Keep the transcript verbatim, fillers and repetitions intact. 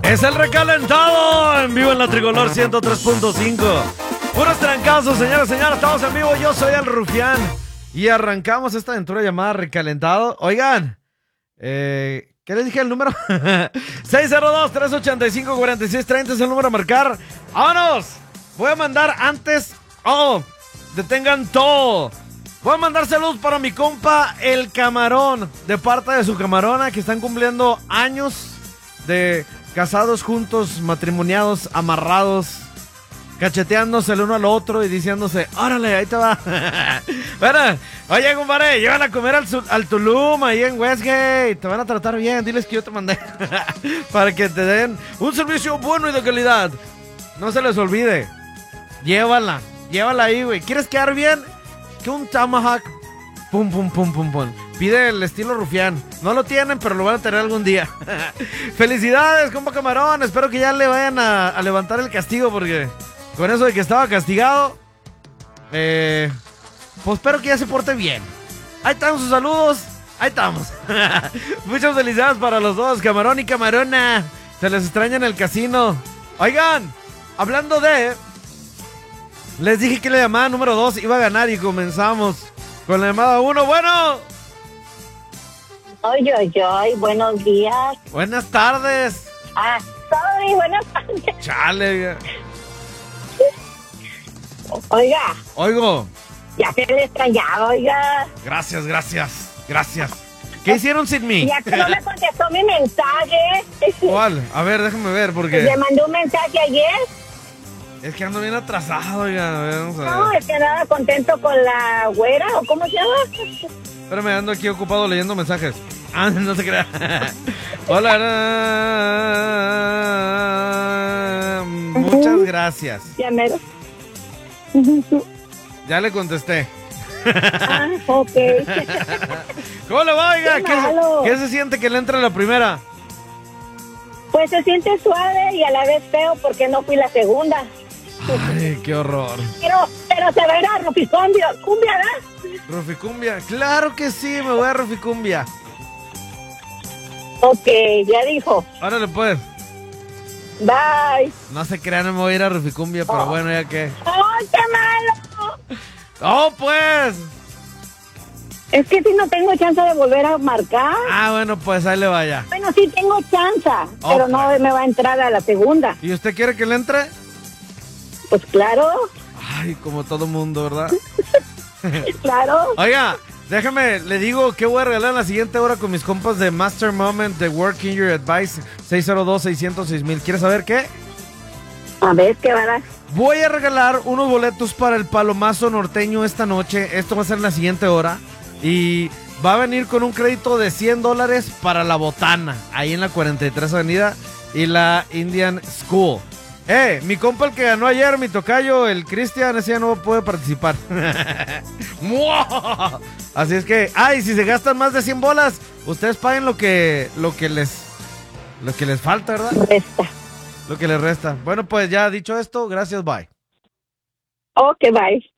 Es el recalentado en vivo en la Tricolor ciento tres punto cinco. Puros trancazos, señoras y señores. Estamos en vivo. Yo soy el Rufián. Y arrancamos esta aventura llamada Recalentado. Oigan, eh, ¿qué les dije el número? seis cero dos, tres ocho cinco, cuatro seis tres cero es el número a marcar. ¡Vámonos! Voy a mandar antes. Oh, detengan todo. Voy a mandar saludos para mi compa El Camarón, de parte de su camarona, que están cumpliendo años de casados juntos, matrimoniados, amarrados, cacheteándose el uno al otro y diciéndose, órale, ahí te va. Bueno, oye, compadre, llévala a comer al, al Tulum, ahí en Westgate. Te van a tratar bien, diles que yo te mandé para que te den un servicio bueno y de calidad. No se les olvide, llévala, llévala ahí, güey. ¿Quieres quedar bien? Que un tomahawk, pum, pum, pum, pum, pum. Pide el estilo Rufián. No lo tienen, pero lo van a tener algún día. Felicidades, compa Camarón. Espero que ya le vayan a, a levantar el castigo, porque con eso de que estaba castigado, eh, pues espero que ya se porte bien. Ahí están sus saludos. Ahí estamos. Muchas felicidades para los dos, Camarón y Camarona. Se les extraña en el casino. Oigan, hablando de... Les dije que la llamada número dos iba a ganar y comenzamos con la llamada uno. Bueno. Oye, oye, oye, buenos días. Buenas tardes. Ah, sorry, buenas tardes. Chale. Oiga. Oigo. Ya se le extrañaba, oiga. Gracias, gracias, gracias. ¿Qué hicieron sin mí? Ya que no me contestó mi mensaje. ¿Cuál? A ver, déjame ver, porque... Le mandé un mensaje ayer. Es que ando bien atrasado, oiga. A ver, vamos a ver. No, es que andaba contento con la güera, ¿o cómo se llama? Espérame, ando aquí ocupado leyendo mensajes. Ah, no se crea. Hola. Muchas gracias. Ya mero. Ya le contesté. Ah, ok. ¿Cómo le va, oiga? Qué ¿Qué, malo. ¿Qué se siente que le entre la primera? Pues se siente suave y a la vez feo porque no fui la segunda. Ay, qué horror. Pero, pero se va a ir a Ruficumbia, cumbia, ¿verdad? Ruficumbia, claro que sí, me voy a Ruficumbia. Ok, ya dijo. Órale pues. Bye. No se crean, no me voy a ir a Ruficumbia, pero Oh. bueno, ya que. ¡Ay, qué malo! ¡Oh, pues! Es que si no tengo chance de volver a marcar. Ah, bueno, pues ahí le vaya. Bueno, sí tengo chance, Oh, pero no pues. me va a entrar a la segunda. ¿Y usted quiere que le entre? Pues claro, Ay, como todo mundo, ¿verdad? claro. Oiga, déjame, le digo que voy a regalar en la siguiente hora con mis compas de Master Moment de Working Your Advice seis cero dos, seis cero seis mil. ¿Quieres saber qué? A ver, ¿qué va a dar? Voy a regalar unos boletos para el Palomazo Norteño esta noche. Esto va a ser en la siguiente hora. Y va a venir con un crédito de cien dólares para la Botana, ahí en la cuarenta y tres Avenida y la Indian School. Eh, mi compa el que ganó ayer, mi tocayo, el Cristian, ese ya no puede participar. Así es que, ay, si se gastan más de cien bolas, ustedes paguen lo que, lo que les, lo que les falta, ¿verdad? Resta. Lo que les resta. Bueno, pues ya dicho esto, gracias, bye. Ok, bye.